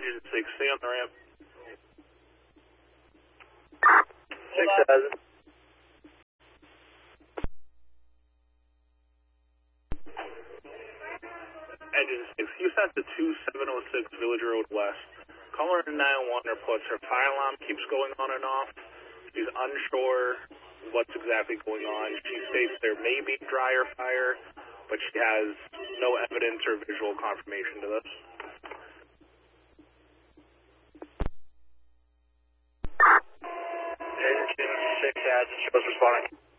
Engine 6, stay on the ramp. 6,000. Engine 6, you sent to 2706 Village Road West. Caller 911 reports her fire alarm keeps going on and off. She's unsure what's exactly going on. She states there may be dryer fire, but she has no evidence or visual confirmation to this. Engine 6 has shows responding.